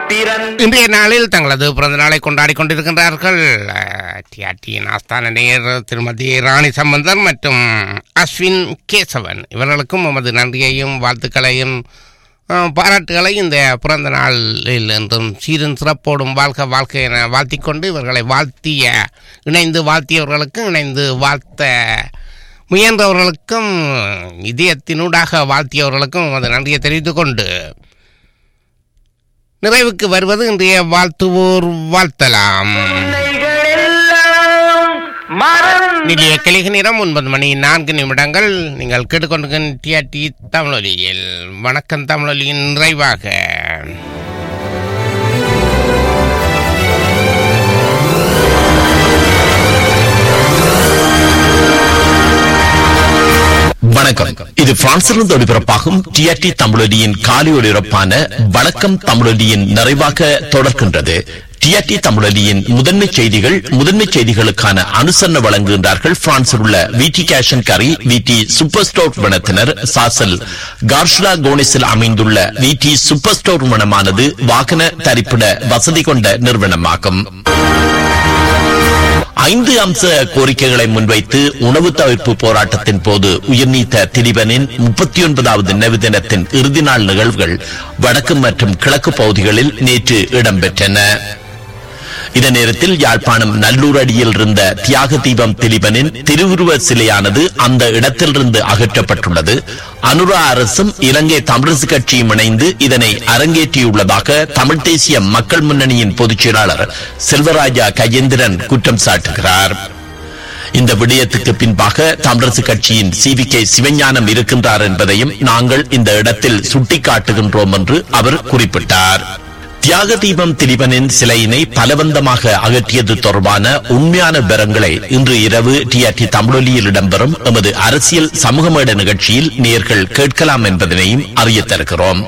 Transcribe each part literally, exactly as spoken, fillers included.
இன்றைய நாளில் தங்களது பிறந்த நாளை கொண்டாடி கொண்டிருக்கின்றார்கள் டிஆர்டியின் ஆஸ்தான நேயர் திருமதி ராணி சம்பந்தர் மற்றும் அஸ்வின் கேசவன். இவர்களுக்கும் நமது நன்றியையும் வாழ்த்துக்களையும் பாராட்டுகளை இந்த பிறந்த நாளில் என்றும் சீரும் சிறப்போடும் வாழ்க்கை வாழ்க்கை என வாழ்த்திக்கொண்டு இவர்களை வாழ்த்திய இணைந்து வாழ்த்தியவர்களுக்கும் இணைந்து வாழ்த்த முயன்றவர்களுக்கும் இதயத்தினூடாக வாழ்த்தியவர்களுக்கும் நமது நன்றியை தெரிவித்துக் கொண்டு நிறைவுக்கு வருவது இன்றைய வாழ்த்துவோர் வாழ்த்தலாம். நிலைய கிளிக நேரம் ஒன்பது மணி நான்கு நிமிடங்கள். நீங்கள் கேட்டுக்கொண்டிருக்கிற டிஆர்டி தமிழொலியில் வணக்கம் தமிழொலியின் நிறைவாக வணக்கம். இது பிரான்சிலிருந்து ஒளிபரப்பாகும் டிஆர்டி தமிழொலியின் காலை ஒளிபரப்பான வணக்கம் தமிழொலியின் நிறைவாக தொடர்கின்றது. டிஆர்டி தமிழொலியின் முதன்மை செய்திகள். முதன்மை செய்திகளுக்கான அனுசரணை வழங்குகின்றார்கள் பிரான்சில் உள்ள விடி கேஷ் அண்ட் கரி விடி சூப்பர் ஸ்டோர் நிறுவனத்தினர். சாசல் கார்ஷ்லா கோனிஸில் அமைந்துள்ள விடி சூப்பர் ஸ்டோர் நிறுவனமானது வாகன தரிப்பிட வசதி கொண்ட நிறுவனமாகும். ஐந்து அம்ச கோரிக்கைகளை முன்வைத்து உணவு தவிர்ப்பு போராட்டத்தின் போது உயிர்நீத்த திலீபனின் முப்பத்தி ஒன்பதாவது நினைவு தினத்தின் இறுதி நாள் நிகழ்வுகள் வடக்கு மற்றும் கிழக்கு பகுதிகளில் நேற்று இடம்பெற்றன. இதே நேரத்தில் யாழ்ப்பாணம் நல்லூரடியில் இருந்த தியாக தீபம் திலீபனின் திருவுருவ சிலையானது அந்த இடத்திலிருந்து அகற்றப்பட்டுள்ளது. அனுரா அரசும் இலங்கை தமிழரசு கட்சியும் இணைந்து இதனை அரங்கேற்றியுள்ளதாக தமிழ் தேசிய மக்கள் முன்னணியின் பொதுச் செயலாளர் செல்வராஜா கஜேந்திரன் குற்றம் சாட்டுகிறார். இந்த விடயத்துக்கு பின்பாக தமிழரசு கட்சியின் சி வி கே சிவஞானம் இருக்கின்றார் என்பதையும் நாங்கள் இந்த இடத்தில் சுட்டிக்காட்டுகின்றோம் என்று அவர் குறிப்பிட்டார். தியாக தீபம் திலீபனின் சிலையினை பலவந்தமாக அகற்றியது தொடர்பான உண்மையான விவரங்களை இன்று இரவு டிஆர்டி தமிழொலியில் இடம்பெறும் எமது அரசியல் சமூக மேட நிகழ்ச்சியில் நேயர்கள் கேட்கலாம் என்பதனையும் அறிய தருகிறோம்.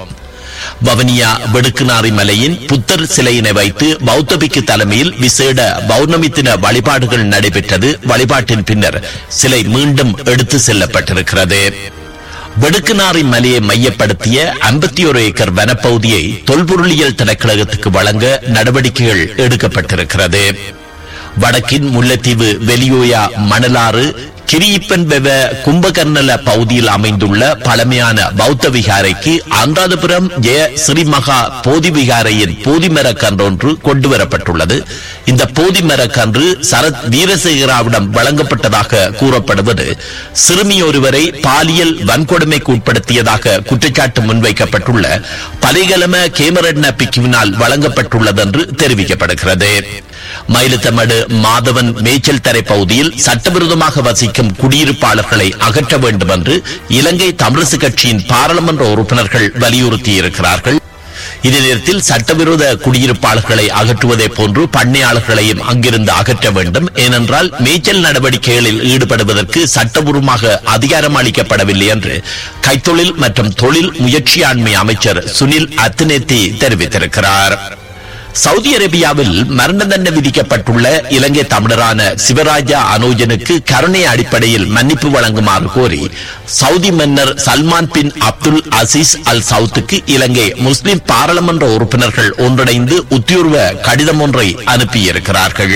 வவனியா வெடுக்குநாரி மலையின் புத்தர் சிலையினை வைத்து பௌத்தபிக்கு தலைமையில் விசேட பௌர்ணமி தின வழிபாடுகள் நடைபெற்றது. வழிபாட்டின் பின்னர் சிலை மீண்டும் எடுத்து செல்லப்பட்டிருக்கிறது. வெடுக்குநாரி மலையை மையப்படுத்திய ஐம்பத்தி ஒரு ஏக்கர் வனப்பகுதியை தொல்பொருளியல் திணைக்களகத்துக்கு வழங்க நடவடிக்கைகள் எடுக்கப்பட்டிருக்கிறது. வடக்கின் முல்லைத்தீவு வெலியோயா மணலாறு கிரியப்பன் வெவ கும்பகர்ணல பகுதியில் அமைந்துள்ள பழமையான பௌத்த விகாரைக்கு அனுராதபுரம் ஜெய ஸ்ரீமகா போதி விகாரையின் போதி மரக்கன்று ஒன்று கொண்டு வரப்பட்டுள்ளது. இந்த போதி மரக்கன்று சரத் வீரசேகராவிடம் வழங்கப்பட்டதாக கூறப்படுவது சிறுமி ஒருவரை பாலியல் வன்கொடுமைக்கு உட்படுத்தியதாக குற்றச்சாட்டு முன்வைக்கப்பட்டுள்ள பலைகலம கேமரட்ன பிக்குவினால் வழங்கப்பட்டுள்ளது என்று தெரிவிக்கப்படுகிறது. மயிலத்தமடு மாதவன் மேய்ச்சல் தரை பகுதியில் சட்டவிரோதமாக வசிக்கும் குடியிருப்பாளர்களை அகற்ற வேண்டும் என்று இலங்கை தமிழரசு கட்சியின் பாராளுமன்ற உறுப்பினர்கள் வலியுறுத்தியிருக்கிறார்கள். இதே நேரத்தில் சட்டவிரோத குடியிருப்பாளர்களை அகற்றுவதை போன்று பண்ணையாளர்களையும் அங்கிருந்து அகற்ற வேண்டும். ஏனென்றால் மேய்ச்சல் நடவடிக்கைகளில் ஈடுபடுவதற்கு சட்டபூர்வமாக அதிகாரம் அளிக்கப்படவில்லை என்று கைத்தொழில் மற்றும் தொழில் முயற்சியாண்மை அமைச்சர் சுனில் அத்னேத்தி தெரிவித்திருக்கிறார். சவுதி அரேபியாவில் மரண தண்டனை விதிக்கப்பட்டுள்ள இலங்கை தமிழரான சிவராஜா அனோஜனுக்கு கருணை அடிப்படையில் மன்னிப்பு வழங்குமாறு கோரி சவுதி மன்னர் சல்மான் பின் அப்துல் அசீஸ் அல் சவுத்துக்கு இலங்கை முஸ்லிம் பாராளுமன்ற உறுப்பினர்கள் ஒன்றிணைந்து உத்தியோர்வ கடிதம் ஒன்றை அனுப்பியிருக்கிறார்கள்.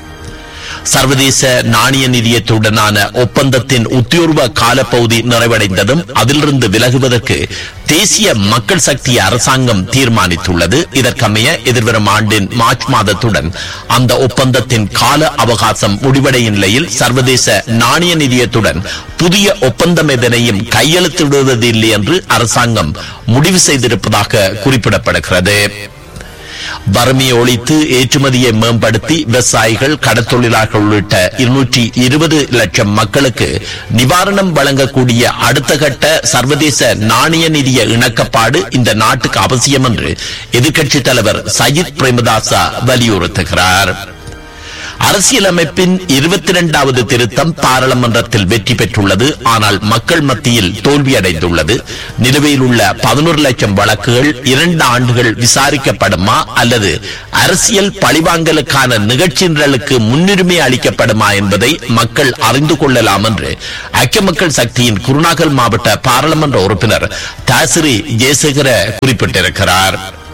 சர்வதேச நாணய நிதியத்துடனான ஒப்பந்தத்தின் உத்தியோர்வ காலப்பகுதி நிறைவடைந்ததும் அதிலிருந்து விலகுவதற்கு தேசிய மக்கள் சக்தி அரசாங்கம் தீர்மானித்துள்ளது. இதற்கமைய எதிர்வரும் ஆண்டின் மார்ச் மாதத்துடன் அந்த ஒப்பந்தத்தின் கால அவகாசம் முடிவடையும் நிலையில் சர்வதேச நாணய நிதியத்துடன் புதிய ஒப்பந்தம் எதனையும் கையெழுத்திடுவதில்லை என்று அரசாங்கம் முடிவு செய்திருப்பதாக குறிப்பிடப்படுகிறது. வறுமையை ஒழித்து ஏற்றுமதியை மேம்படுத்தி விவசாயிகள் கடற்தொழிலாளர்கள் உள்ளிட்ட இருநூற்றி இருபது லட்சம் மக்களுக்கு நிவாரணம் வழங்கக்கூடிய அடுத்த கட்ட சர்வதேச நாணய நிதிய இணக்கப்பாடு இந்த நாட்டுக்கு அவசியம் என்று எதிர்க்கட்சித் தலைவர் சஜித் பிரேமதாசா வலியுறுத்துகிறார். அரசியலமைப்பின் இருபத்தி இரண்டாவது திருத்தம் பாராளுமன்றத்தில் வெற்றி பெற்றுள்ளது. ஆனால் மக்கள் மத்தியில் தோல்வியடைந்துள்ளது. நிலுவையில் உள்ள பதினோரு லட்சம் வழக்குகள் இரண்டு ஆண்டுகள் விசாரிக்கப்படுமா அல்லது அரசியல் பழிவாங்கலுக்கான நிகழ்ச்சி நிரலுக்கு முன்னுரிமை அளிக்கப்படுமா என்பதை மக்கள் அறிந்து கொள்ளலாம் என்று ஐக்கிய மக்கள் சக்தியின் குருநாகல் மாவட்ட பாராளுமன்ற உறுப்பினர் தாசிரி ஜெயசேகர குறிப்பிட்டிருக்கிறார்.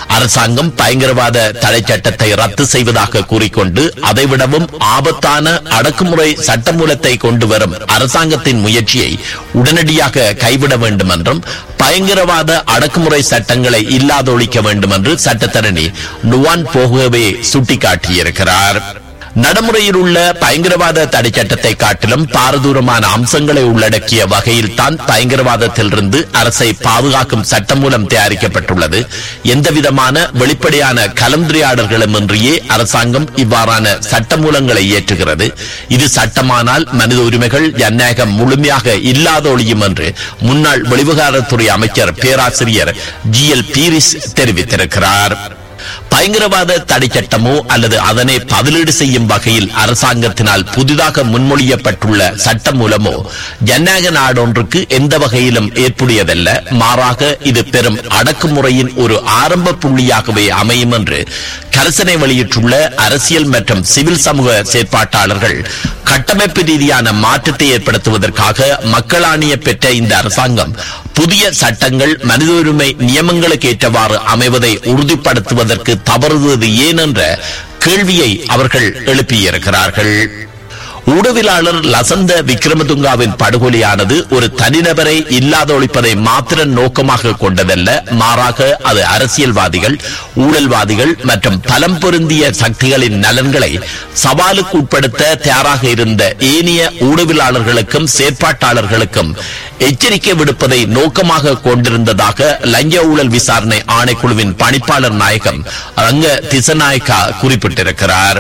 அரசாங்கம் பயங்கரவாத தடை சட்டத்தை ரத்து செய்வதாக கூறிக்கொண்டு அதைவிடவும் ஆபத்தான அடக்குமுறை சட்டமூலத்தை கொண்டு வரும் அரசாங்கத்தின் முயற்சியை உடனடியாக கைவிட வேண்டும் என்றும் பயங்கரவாத அடக்குமுறை சட்டங்களை இல்லாதொழிக்க வேண்டும் என்று சட்டத்தரணி நுவான் போகவே சுட்டிக்காட்டியிருக்கிறார். நடைமுறையில் உள்ள பயங்கரவாத தடை சட்டத்தை காட்டிலும் பாரதூரமான அம்சங்களை உள்ளடக்கிய வகையில் தான் பயங்கரவாதத்திலிருந்து அரசை பாதுகாக்கும் சட்டம் மூலம் தயாரிக்கப்பட்டுள்ளது. எந்தவிதமான வெளிப்படையான கலந்துரையாடல்களுமின்றியே அரசாங்கம் இவ்வாறான சட்ட மூலங்களை இயற்றுகிறது. இது சட்டமானால் மனித உரிமைகள் ஜனநாயகம் முழுமையாக இல்லாதொழியும் என்று முன்னாள் வெளிவிவகாரத்துறை அமைச்சர் பேராசிரியர் ஜி எல் பீரிஸ் தெரிவித்திருக்கிறார். பயங்கரவாத தடை சட்டமோ அல்லது அதனை பதிலீடு செய்யும் வகையில் அரசாங்கத்தினால் புதிதாக முன்மொழியப்பட்டுள்ள சட்டம் மூலமோ ஜனநாயக நாடொன்றுக்கு எந்த வகையிலும் ஏற்புடையதல்ல. மாறாக இது பெரும் அடக்குமுறையின் ஒரு ஆரம்ப புள்ளியாகவே அமையும் என்று கரசனை வெளியிட்டுள்ள அரசியல் மற்றும் சிவில் சமூக செயற்பாட்டாளர்கள் கட்டமைப்பு ரீதியான மாற்றத்தை ஏற்படுத்துவதற்காக மக்களாணிய பெற்ற இந்த அரசாங்கம் புதிய சட்டங்கள் மனித உரிமை நியமங்களுக்கு ஏற்றவாறு அமைவதை உறுதிப்படுத்துவதற்கு தவறுவது ஏன் என்ற கேள்வியை அவர்கள் எழுப்பியிருக்கிறார்கள். ஊடகவியலாளர் லசந்த விக்ரமதுங்காவின் படுகொலையானது ஒரு தனிநபரை இல்லாதொழிப்பதை மாத்திர நோக்கமாக கொண்டதல்ல. மாறாக அது அரசியல்வாதிகள், ஊழல்வாதிகள் மற்றும் பலம் பொருந்திய சக்திகளின் நலன்களை சவாலுக்கு உட்படுத்த தயாராக இருந்த ஏனைய ஊடகவியலாளர்களுக்கும் செயற்பாட்டாளர்களுக்கும் எச்சரிக்கை விடுப்பதை நோக்கமாக கொண்டிருந்ததாக லஞ்ச ஊழல் விசாரணை ஆணைக்குழுவின் பணிப்பாளர் நாயகம் ரங்க திசநாயக்கா குறிப்பிட்டிருக்கிறார்.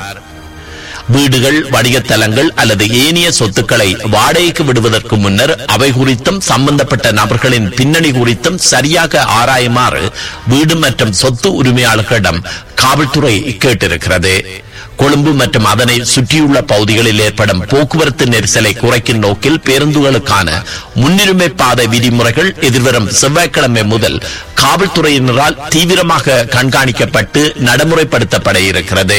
வீடுகள், வணிகத் தலங்கள் அல்லது ஏனைய சொத்துக்களை வாடகைக்கு விடுவதற்கு முன்னர் அவை குறித்தும் சம்பந்தப்பட்ட நபர்களின் பின்னணி குறித்தும் சரியாக ஆராயுமாறு வீடு மற்றும் சொத்து உரிமையாளர்களிடம் காவல்துறை கேட்டிருக்கிறது. கொழும்பு மற்றும் அதனை சுற்றியுள்ள பகுதிகளில் ஏற்படும் போக்குவரத்து நெரிசலை குறைக்கும் நோக்கில் பேருந்துகளுக்கான முன்னுரிமை பாதை விதிமுறைகள் எதிர்வரும் செவ்வாய்க்கிழமை முதல் காவல்துறையினரால் தீவிரமாக கண்காணிக்கப்பட்டு நடைமுறைப்படுத்தப்பட இருக்கிறது.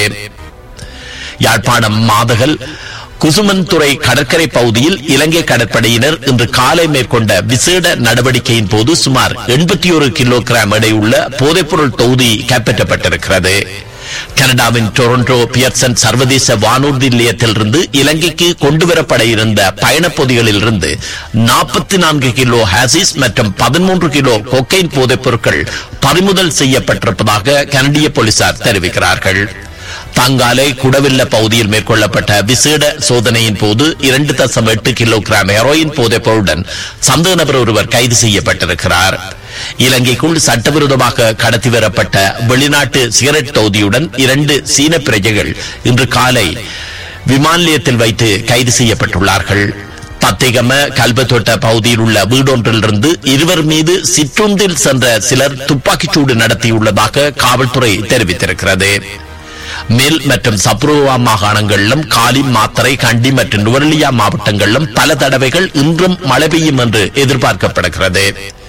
யாழ்ப்பாணம் மாதகல் குசுமன்துறை கடற்கரை பகுதியில் இலங்கை கடற்படையினர் இன்று காலை மேற்கொண்ட விசேட நடவடிக்கையின் போது சுமார் எண்பத்தி ஒரு கிலோகிராம் எடையுள்ள போதைப்பொருள் தொகுதி கைப்பற்றப்பட்டிருக்கிறது. கனடாவின் டொரண்டோ பியர்சன் சர்வதேச வானூர்தி நிலையத்திலிருந்து இலங்கைக்கு கொண்டுவரப்பட இருந்த பயணப்பொதிகளில் இருந்து நாற்பத்தி நான்கு கிலோ ஹாசிஸ் மற்றும் பதிமூன்று கிலோ கொக்கைன் போதைப் பொருட்கள் பறிமுதல் செய்யப்பட்டிருப்பதாக கனடிய போலீசார் தெரிவிக்கிறார்கள். தங்காலை குடவில்ல பகுதியில் மேற்கொள்ளப்பட்ட விசேட சோதனையின் போது இரண்டு தசம் எட்டு கிலோகிராம் ஹெரோயின் போதைப் பொருளுடன் சந்தேக நபர் ஒருவர் கைது செய்யப்பட்டிருக்கிறார். இலங்கைக்குள் சட்டவிரோதமாக கடத்தி வரப்பட்ட வெளிநாட்டு சிகரெட் தொகுதியுடன் இரண்டு சீன பிரஜைகள் இன்று காலை விமான நிலையத்தில் வைத்து கைது செய்யப்பட்டுள்ளார்கள். பத்திகம கல்பத்தோட்ட பகுதியில் உள்ள வீடொன்றிலிருந்து இருவர் மீது சிற்றுந்தில் சென்ற சிலர் துப்பாக்கிச்சூடு நடத்தியுள்ளதாக காவல்துறை தெரிவித்திருக்கிறது. மேல் மற்றும் சப்ருவா மாகாணங்களிலும் காலி, மாத்தரை, கண்டி மற்றும் நுவரெலியா மாவட்டங்களிலும் பல தடவைகள் இன்றும் மழை பெய்யும் என்று எதிர்பார்க்கப்படுகிறது.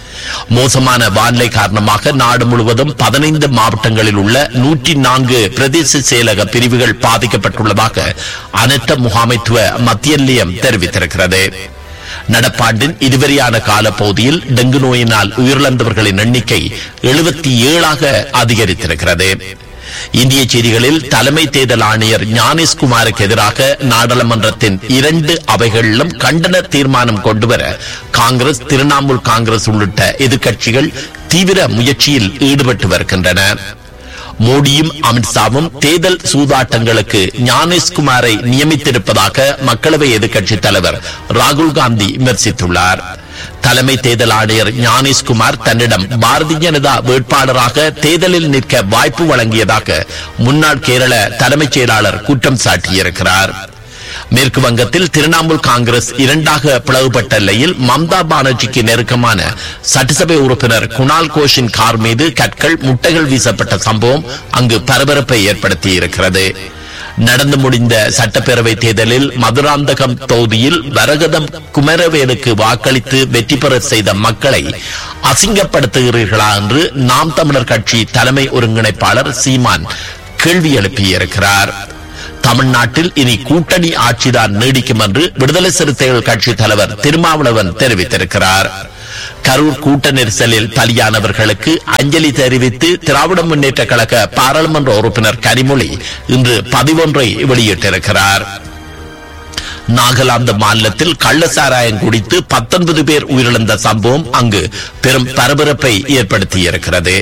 மோசமான வானிலை காரணமாக நாடு முழுவதும் பதினைந்து மாவட்டங்களில் உள்ள நூற்றி நான்கு பிரதேச செயலக பிரிவுகள் பாதிக்கப்பட்டுள்ளதாக அனர்த்த முகாமைத்துவ மத்திய நிலையம் தெரிவித்திருக்கிறது. நடப்பாண்டின் இதுவரையான காலப்பகுதியில் டெங்கு நோயினால் உயிரிழந்தவர்களின் எண்ணிக்கை எழுபத்தி ஏழாக அதிகரித்திருக்கிறது. இந்திய செய்திகளில் தலைமை தேர்தல் ஆணையர் ஞானேஷ்குமாருக்கு எதிராக நாடாளுமன்றத்தின் இரண்டு அவைகளிலும் கண்டன தீர்மானம் கொண்டுவர காங்கிரஸ், திரிணாமுல் காங்கிரஸ் உள்ளிட்ட எதிர்க்கட்சிகள் தீவிர முயற்சியில் ஈடுபட்டு வருகின்றன. மோடியும் அமித்ஷாவும் தேர்தல் சூதாட்டங்களுக்கு ஞானேஷ்குமாரை நியமித்திருப்பதாக மக்களவை எதிர்க்கட்சித் தலைவர் ராகுல் காந்தி விமர்சித்துள்ளார். தலைமை தேர்தல் ஆணையர் ஞானேஷ்குமார் தன்னிடம் பாரதிய ஜனதா வேட்பாளராக தேர்தலில் நிற்க வாய்ப்பு வழங்கியதாக முன்னாள் கேரள தலைமைச் செயலாளர் குற்றம் சாட்டியிருக்கிறார். மேற்கு வங்கத்தில் திரிணாமுல் காங்கிரஸ் இரண்டாக பிளவுபட்ட நிலையில் மம்தா பானர்ஜிக்கு நெருக்கமான சட்டசபை உறுப்பினர் குணால் கோஷின் கார் மீது கற்கள், முட்டைகள் வீசப்பட்ட சம்பவம் அங்கு பரபரப்பை ஏற்படுத்தியிருக்கிறது. நடந்து முடிந்த சட்டப்பேரவை தேர்தலில் மதுராந்தகம் தொகுதியில் வரகதம் குமரவேலுக்கு வாக்களித்து வெற்றி பெற செய்த மக்களை அசிங்கப்படுத்துகிறீர்களா என்று நாம் தமிழர் கட்சி தலைமை ஒருங்கிணைப்பாளர் சீமான் கேள்வி எழுப்பியிருக்கிறார். தமிழ்நாட்டில் இனி கூட்டணி ஆட்சிதான் நீடிக்கும் என்று விடுதலை சிறுத்தைகள் கட்சி தலைவர் திருமாவளவன் தெரிவித்திருக்கிறார். கரூர் கூட்ட நெரிசலில் பலியானவர்களுக்கு அஞ்சலி தெரிவித்து திராவிட முன்னேற்ற கழக பாராளுமன்ற உறுப்பினர் கனிமொழி இன்று பதிவொன்றை வெளியிட்டிருக்கிறார். நாகாலாந்து மாநிலத்தில் கள்ளசாராயம் குடித்து பத்தொன்பது பேர் உயிரிழந்த சம்பவம் அங்கு பெரும் பரபரப்பை ஏற்படுத்தியிருக்கிறது.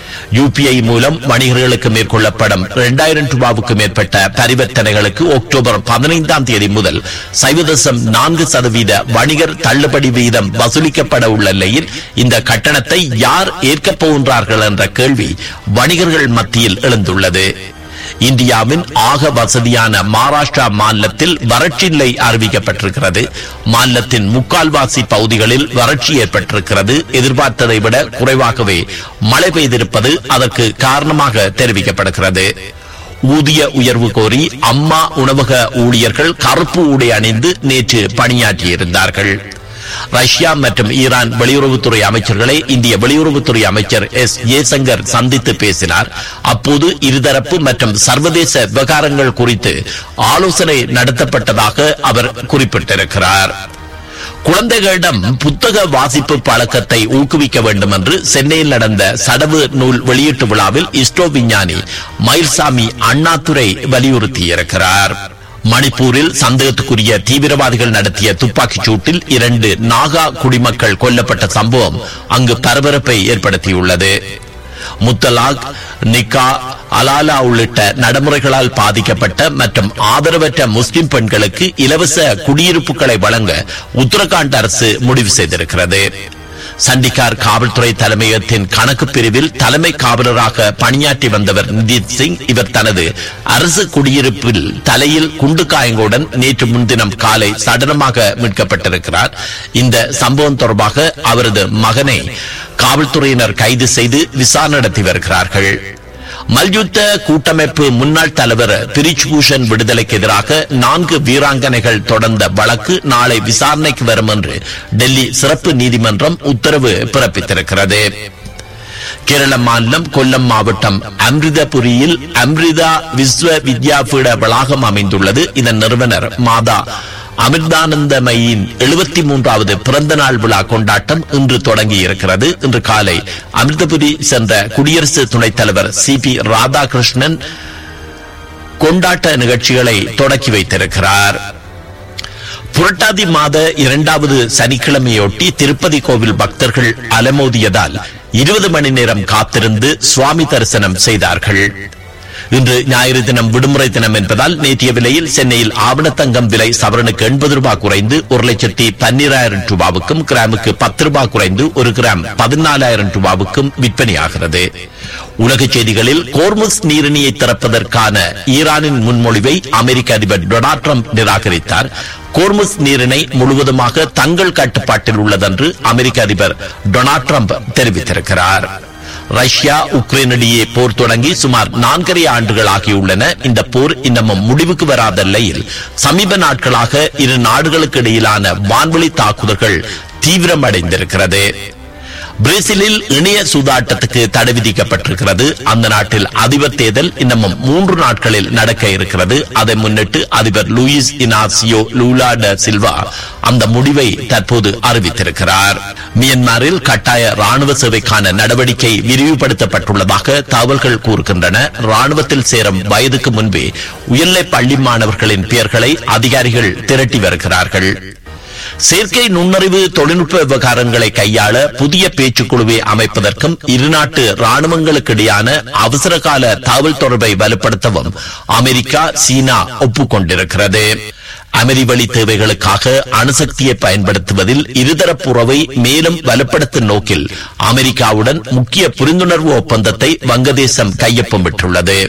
யூபிஐ மூலம் வணிகர்களுக்கு மேற்கொள்ளப்படும் இரண்டாயிரம் ரூபாவுக்கு மேற்பட்ட பரிவர்த்தனைகளுக்கு அக்டோபர் பதினைந்தாம் தேதி முதல் சைவதசம் நான்கு சதவீத வணிகர் தள்ளுபடி வீதம் வசூலிக்கப்பட உள்ள நிலையில் இந்த கட்டணத்தை யார் ஏற்கப் போகின்றார்கள் என்ற கேள்வி வணிகர்கள் மத்தியில் எழுந்துள்ளது. இந்தியாவின் ஆக வசதியான மகாராஷ்டிரா மாநிலத்தில் வறட்சி நிலை அறிவிக்கப்பட்டிருக்கிறது. மாநிலத்தின் முக்கால்வாசி பகுதிகளில் வறட்சி ஏற்பட்டிருக்கிறது. எதிர்பார்த்ததை விட குறைவாகவே மழை பெய்திருப்பது அதற்கு காரணமாக தெரிவிக்கப்படுகிறது. ஊதிய உயர்வு கோரி அம்மா உணவக ஊழியர்கள் கருப்பு உடை அணிந்து நேற்று பணியாற்றியிருந்தார்கள். ரஷ்யா மற்றும் ஈரான் வெளியுறவுத்துறை அமைச்சர்களை இந்திய வெளியுறவுத்துறை அமைச்சர் எஸ் ஜெய்சங்கர் சந்தித்து பேசினார். அப்போது இருதரப்பு மற்றும் சர்வதேச விவகாரங்கள் குறித்து ஆலோசனை நடத்தப்பட்டதாக அவர் குறிப்பிட்டிருக்கிறார். குழந்தைகளிடம் புத்தக வாசிப்பு பழக்கத்தை ஊக்குவிக்க வேண்டும் என்று சென்னையில் நடந்த சடவு நூல் வெளியீட்டு விழாவில் இஸ்ரோ விஞ்ஞானி மயில்சாமி அண்ணாதுரை வலியுறுத்தியிருக்கிறார். மணிப்பூரில் சந்தேகத்துக்குரிய தீவிரவாதிகள் நடத்திய துப்பாக்கிச் சூட்டில் இரண்டு நாகா குடிமக்கள் கொல்லப்பட்ட சம்பவம் அங்கு பரபரப்பை ஏற்படுத்தியுள்ளது. முத்தலாக், நிக்கா, அலாலா உள்ளிட்ட நடைமுறைகளால் பாதிக்கப்பட்ட மற்றும் ஆதரவற்ற முஸ்லிம் பெண்களுக்கு இலவச குடியிருப்புகளை வழங்க உத்தரகாண்ட் அரசு முடிவு செய்திருக்கிறது. சண்டிகார் காவல்துறை தலைமையகத்தின் கணக்கு பிரிவில் தலைமை காவலராக பணியாற்றி வந்தவர் நிதித் சிங். இவர் தனது அரசு குடியிருப்பில் தலையில் குண்டு காயங்களுடன் நேற்று முன்தினம் காலை சடலமாக மீட்கப்பட்டிருக்கிறார். இந்த சம்பவம் தொடர்பாக அவரது மகனை காவல்துறையினர் கைது செய்து விசாரணை நடத்தி வருகிறார்கள். மல்யுத்த கூட்டமைப்பு முன்னாள் தலைவர் பிரிஜ்பூஷன் விடுதலைக்கு எதிராக நான்கு வீராங்கனைகள் தொடர்ந்த வழக்கு நாளை விசாரணைக்கு வரும் என்று டெல்லி சிறப்பு நீதிமன்றம் உத்தரவு பிறப்பித்திருக்கிறது. கேரள மாநிலம் கொல்லம் மாவட்டம் அம்ரிதபுரியில் அம்ரிதா விஸ்வ வித்யாபீட வளாகம் அமைந்துள்ளது. இதன் நிறுவனர் மாதா அமிர்தானந்தமயின் எழுபத்தி மூன்றாவது பிறந்த நாள் விழா கொண்டாட்டம் இன்று தொடங்கி இருக்கிறது. இன்று காலை அமிர்தபுரி சென்ற குடியரசு துணைத் தலைவர் சி பி ராதாகிருஷ்ணன் கொண்டாட்ட நிகழ்ச்சிகளை தொடக்கி வைத்திருக்கிறார். புரட்டாதி மாத இரண்டாவது சனிக்கிழமையொட்டி திருப்பதி கோவில் பக்தர்கள் அலமோதியதால் இருபது மணி நேரம் காத்திருந்து சுவாமி தரிசனம் செய்தார்கள். இன்று ஞாயிறு தினம் விடுமுறை தினம் என்பதால் நேற்றைய விலையில் சென்னையில் ஆவணத்தங்கம் விலை சவரனுக்கு எண்பது ரூபாய் குறைந்து ஒரு லட்சத்தி பன்னிராயிரம் ரூபாவுக்கும், கிராமுக்கு பத்து ரூபாய் குறைந்து ஒரு கிராம் பதினாலாயிரம் ரூபாவுக்கும் விற்பனையாகிறது. உலக செய்திகளில் கோர்முஸ் நீரிணியை திறப்பதற்கான ஈரானின் முன்மொழிவை அமெரிக்க அதிபர் டொனால்ட் ட்ரம்ப் நிராகரித்தார். கோர்முஸ் நீரிணை முழுவதுமாக தங்கள் கட்டுப்பாட்டில் உள்ளதென்று அமெரிக்க அதிபர் டொனால்ட் ட்ரம்ப் தெரிவித்திருக்கிறார். ரஷ்யா உக்ரைன் இடையே போர் தொடங்கி சுமார் நான்கரை ஆண்டுகள் ஆகியுள்ளன. இந்த போர் இன்னமும் முடிவுக்கு வராத நிலையில் சமீப நாட்களாக இரு நாடுகளுக்கு இடையிலான வான்வழி தாக்குதல்கள் தீவிரமடைந்திருக்கிறது. பிரேசிலில் இணைய சூதாட்டத்துக்கு தடை விதிக்கப்பட்டிருக்கிறது. அந்த நாட்டில் அதிபர் தேர்தல் இன்னமும் மூன்று நாட்களில் நடக்க இருக்கிறது. அதை முன்னிட்டு அதிபர் லூயிஸ் இனாசியோ லூலா ட சில்வா அந்த முடிவை தற்போது அறிவித்திருக்கிறார். மியான்மரில் கட்டாய ராணுவ சேவைக்கான நடவடிக்கை விரிவுபடுத்தப்பட்டுள்ளதாக தகவல்கள் கூறுகின்றன. ராணுவத்தில் சேரும் வயதுக்கு முன்பே உயர்நிலை பள்ளி மாணவர்களின் பெயர்களை அதிகாரிகள் திரட்டி வருகிறார்கள். செயற்கை நுண்ணறிவு தொழில்நுட்ப விவகாரங்களை கையாள புதிய பேச்சுக்குழுவை அமைப்பதற்கும் இருநாட்டு ராணுவங்களுக்கு இடையான அவசரகால தகவல் தொடர்பை வலுப்படுத்தவும் அமெரிக்கா, சீனா ஒப்புக்கொண்டிருக்கிறது. அமெரி வழி தேவைகளுக்காக அணுசக்தியை பயன்படுத்துவதில் இருதரப்பு உறவை மேலும் வலுப்படுத்தும் நோக்கில் அமெரிக்காவுடன் முக்கிய புரிந்துணர்வு ஒப்பந்தத்தை வங்கதேசம் கையொப்பமிட்டுள்ளது.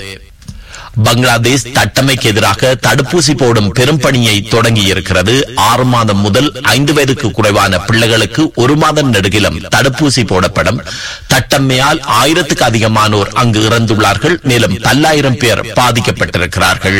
பங்களாதேஷ் தட்டமைக்கு எதிராக தடுப்பூசி போடும் பெரும் பணியை தொடங்கி இருக்கிறது. ஆறு மாதம் முதல் ஐந்து வயதுக்கு குறைவான பிள்ளைகளுக்கு ஒரு மாதம் நெடுகிலும் தடுப்பூசி போடப்படும். தட்டம்மையால் ஆயிரத்துக்கு அதிகமானோர் அங்கு இறந்துள்ளார்கள். மேலும் பல்லாயிரம் பேர் பாதிக்கப்பட்டிருக்கிறார்கள்.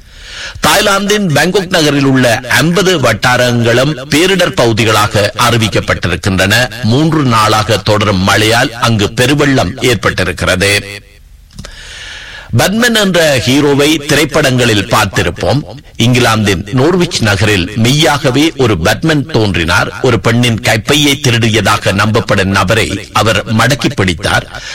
தாய்லாந்தின் பாங்காக் நகரில் உள்ள ஐம்பது வட்டாரங்களும் பேரிடர் பகுதிகளாக அறிவிக்கப்பட்டிருக்கின்றன. மூன்று நாளாக தொடரும் மழையால் அங்கு பெருவெள்ளம் ஏற்பட்டிருக்கிறது. பட்மன் என்ற ஹீரோவை திரைப்படங்களில் பார்த்திருப்போம். இங்கிலாந்தின் நோர்விச் நகரில் மெய்யாகவே ஒரு பட்மன் தோன்றினார். ஒரு பெண்ணின் கைப்பையை திருடியதாக நம்பப்படும் நபரை அவர் மடக்கி பிடித்தார்.